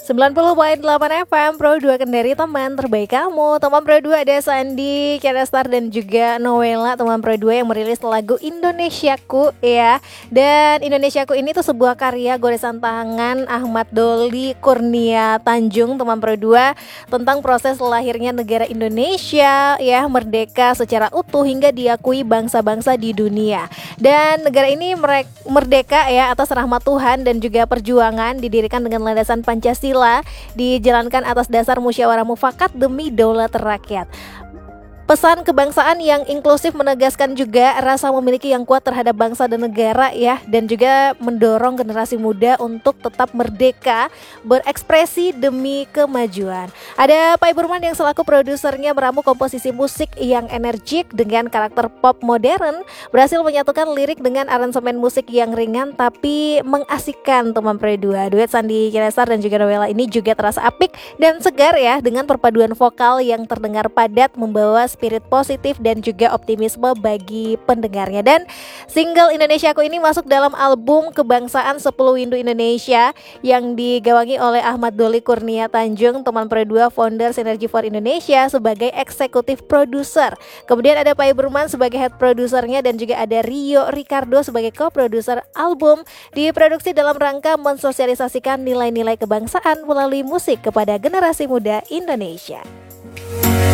90,8 FM Pro 2 Kendari, teman terbaik kamu. Teman Pro 2 ada Sandi, Star dan juga Noella, teman Pro 2 yang merilis lagu Indonesiaku ya. Dan Indonesiaku ini tuh sebuah karya goresan tangan Ahmad Doli Kurnia Tanjung, teman Pro 2, tentang proses lahirnya negara Indonesia ya, merdeka secara utuh hingga diakui bangsa-bangsa di dunia. Dan negara ini merdeka ya atas rahmat Tuhan dan juga perjuangan, didirikan dengan landasan Pancasila, dijalankan atas dasar musyawarah mufakat demi daulat rakyat. Pesan kebangsaan yang inklusif menegaskan juga rasa memiliki yang kuat terhadap bangsa dan negara ya, dan juga mendorong generasi muda untuk tetap merdeka berekspresi demi kemajuan. Ada Pai Burman yang selaku produsernya meramu komposisi musik yang energik dengan karakter pop modern, berhasil menyatukan lirik dengan aransemen musik yang ringan tapi mengasihkan, teman Pro 2. Duet Sandi Star dan juga Noella ini juga terasa apik dan segar ya, dengan perpaduan vokal yang terdengar padat membawa spirit positif dan juga optimisme bagi pendengarnya. Dan single Indonesiaku ini masuk dalam album Kebangsaan 10 Windu Indonesia yang digawangi oleh Ahmad Doli Kurnia Tanjung, teman Pro 2, founder Synergy for Indonesia sebagai eksekutif produser. Kemudian ada Pai Burman sebagai head produsernya dan juga ada Rio Ricardo sebagai co-produser album. Diproduksi dalam rangka mensosialisasikan nilai-nilai kebangsaan melalui musik kepada generasi muda Indonesia.